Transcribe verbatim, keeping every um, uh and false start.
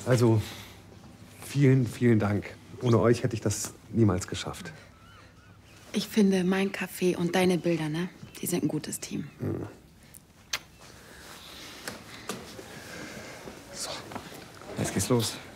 Also, vielen, vielen Dank. Ohne euch hätte ich das niemals geschafft. Ich finde, mein Café und deine Bilder, ne, die sind ein gutes Team. Mhm. So, Jetzt geht's los.